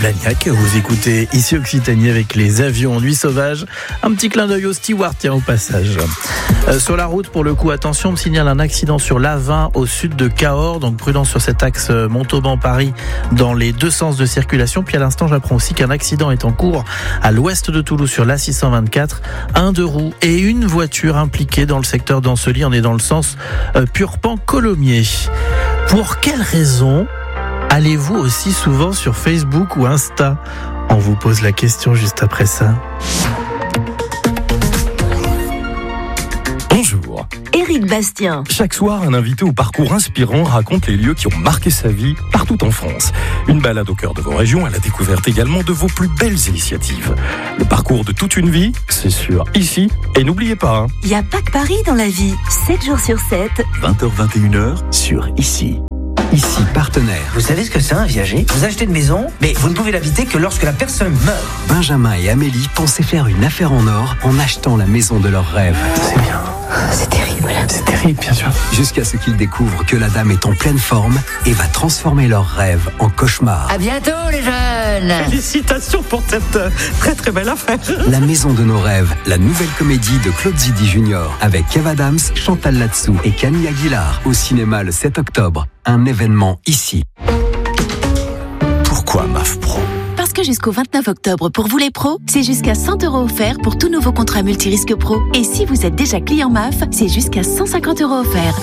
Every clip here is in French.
Blagnac. Vous écoutez ici Occitanie avec les avions en nuit sauvage. Un petit clin d'œil au steward, tiens, au passage. Sur la route, pour le coup, attention, on me signale un accident sur l'A20 au sud de Cahors. Donc prudence sur cet axe Montauban-Paris dans les deux sens de circulation. Puis à l'instant, j'apprends aussi qu'un accident est en cours à l'ouest de Toulouse sur l'A624. Un deux roues et une voiture impliquée dans le secteur d'Ancely. On est dans le sens Purpan-Colomiers. Pour quelle raison allez-vous aussi souvent sur Facebook ou Insta ? On vous pose la question juste après ça. Bonjour. Éric Bastien. Chaque soir, un invité au parcours inspirant raconte les lieux qui ont marqué sa vie partout en France. Une balade au cœur de vos régions à la découverte également de vos plus belles initiatives. Le parcours de toute une vie, c'est sur Ici. Et n'oubliez pas, Il n'y a pas que Paris dans la vie. 7 jours sur 7. 20h-21h sur Ici. Ici, partenaire. Vous savez ce que c'est un viager ? Vous achetez une maison, mais vous ne pouvez l'habiter que lorsque la personne meurt. Benjamin et Amélie pensaient faire une affaire en or en achetant la maison de leurs rêves. C'est bien. C'est terrible. C'est terrible, bien sûr. Jusqu'à ce qu'ils découvrent que la dame est en pleine forme et va transformer leurs rêves en cauchemar. À bientôt les jeunes. Félicitations pour cette très très belle affaire. La maison de nos rêves, la nouvelle comédie de Claude Zidi Junior avec Kev Adams, Chantal Latsou et Camille Aguilar au cinéma le 7 octobre. Un événement ici. Pourquoi MAF Pro ? Parce que jusqu'au 29 octobre, pour vous les pros, c'est jusqu'à 100 € offerts pour tout nouveau contrat multirisque pro. Et si vous êtes déjà client MAF, c'est jusqu'à 150 € offerts.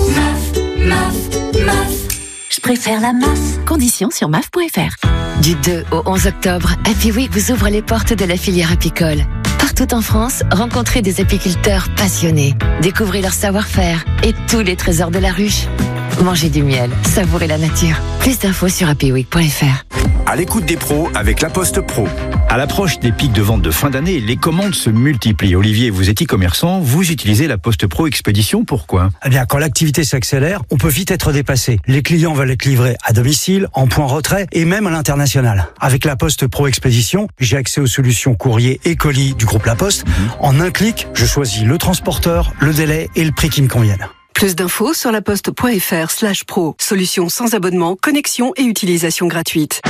MAF. Je préfère la MAF. Conditions sur maf.fr. Du 2 au 11 octobre, Happy Week vous ouvre les portes de la filière apicole. Partout en France, rencontrez des apiculteurs passionnés. Découvrez leur savoir-faire et tous les trésors de la ruche. Mangez du miel, savourez la nature. Plus d'infos sur happyweek.fr. À l'écoute des pros avec La Poste Pro. À l'approche des pics de vente de fin d'année, les commandes se multiplient. Olivier, vous êtes e-commerçant, vous utilisez La Poste Pro Expédition, pourquoi ? Eh bien, quand l'activité s'accélère, on peut vite être dépassé. Les clients veulent être livrés à domicile, en point retrait et même à l'international. Avec La Poste Pro Expédition, j'ai accès aux solutions courrier et colis du groupe La Poste. En un clic, je choisis le transporteur, le délai et le prix qui me conviennent. Plus d'infos sur laposte.fr/pro. Solution sans abonnement, connexion et utilisation gratuite.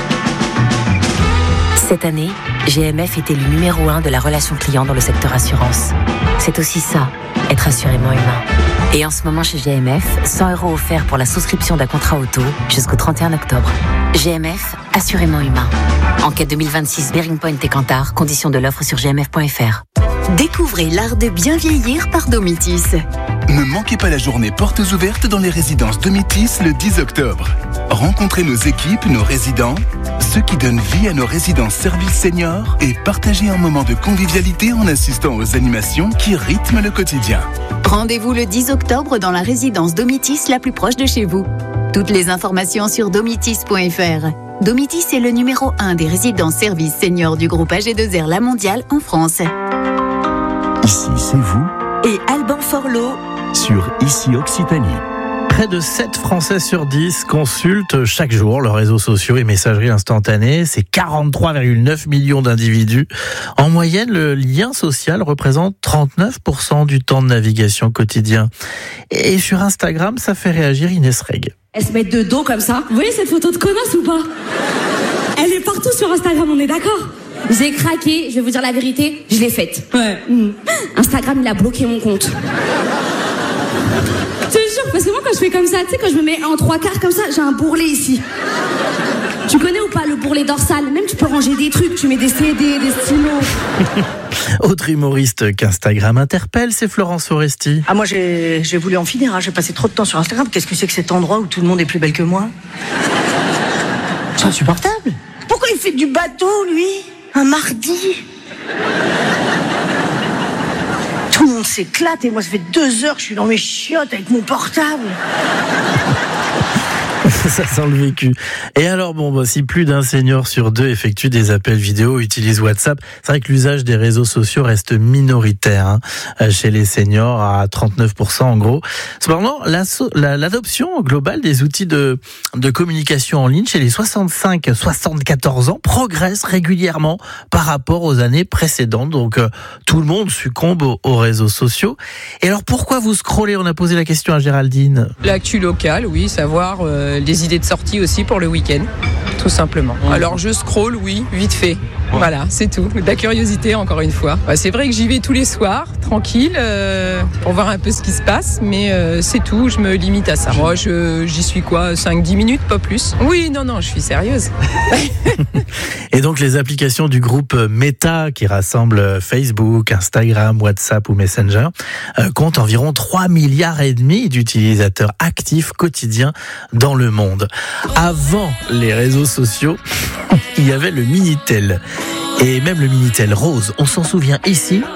Cette année, GMF est élu numéro 1 de la relation client dans le secteur assurance. C'est aussi ça, être assurément humain. Et en ce moment chez GMF, 100 € offerts pour la souscription d'un contrat auto jusqu'au 31 octobre. GMF, assurément humain. Enquête 2026 Bearing Point et Kantar, conditions de l'offre sur gmf.fr. Découvrez l'art de bien vieillir par Domitis. Ne manquez pas la journée portes ouvertes dans les résidences Domitis le 10 octobre. Rencontrez nos équipes, nos résidents, ceux qui donnent vie à nos résidences services seniors et partagez un moment de convivialité en assistant aux animations qui rythment le quotidien. Rendez-vous le 10 octobre dans la résidence Domitis la plus proche de chez vous. Toutes les informations sur domitis.fr. Domitis est le numéro 1 des résidences services seniors du groupe AG2R La Mondiale en France. Ici, c'est vous Et Alban Forlot sur Ici Occitanie. Près de 7 Français sur 10 consultent chaque jour leurs réseaux sociaux et messageries instantanées. C'est 43,9 millions d'individus. En moyenne, le lien social représente 39% du temps de navigation quotidien. Et sur Instagram, ça fait réagir Inès Reg. Elle se met de dos comme ça. Vous voyez cette photo de connasse ou pas ? Elle est partout sur Instagram, on est d'accord ? J'ai craqué, je vais vous dire la vérité, je l'ai faite. Ouais. Instagram, il a bloqué mon compte. Je te jure, parce que moi, quand je fais comme ça, tu sais, quand je me mets en 3/4 comme ça, j'ai un bourrelet ici. Tu connais ou pas le bourrelet dorsal ? Même tu peux ranger des trucs, tu mets des CD, des stylos. Autre humoriste qu'Instagram interpelle, c'est Florence Foresti. Ah, moi, j'ai voulu en finir, hein. J'ai passé trop de temps sur Instagram. Qu'est-ce que c'est que cet endroit où tout le monde est plus belle que moi ? C'est insupportable. Pourquoi il fait du bateau, lui ? Un mardi ? Tout le monde s'éclate et moi, ça fait 2 heures que je suis dans mes chiottes avec mon portable. Ça sent le vécu. Et alors, si plus d'un senior sur 2 effectue des appels vidéo, utilise WhatsApp, c'est vrai que l'usage des réseaux sociaux reste minoritaire chez les seniors, à 39% en gros. Cependant, l'adoption globale des outils de communication en ligne chez les 65-74 ans progresse régulièrement par rapport aux années précédentes. Donc, tout le monde succombe aux réseaux sociaux. Et alors, pourquoi vous scrollez ? On a posé la question à Géraldine. L'actu locale, oui, savoir des idées de sortie aussi pour le week-end. tout simplement. Alors je scrolle, oui, vite fait. Voilà, c'est tout. De la curiosité, encore une fois. C'est vrai que j'y vais tous les soirs, tranquille, pour voir un peu ce qui se passe, mais c'est tout, je me limite à ça. Moi, j'y suis quoi, 5-10 minutes, pas plus. Oui, non, je suis sérieuse. Et donc les applications du groupe Meta, qui rassemble Facebook, Instagram, WhatsApp ou Messenger, comptent environ 3,5 milliards d'utilisateurs actifs quotidiens dans le monde. Avant les réseaux sociaux, il y avait le Minitel. Et même le Minitel rose, on s'en souvient ici.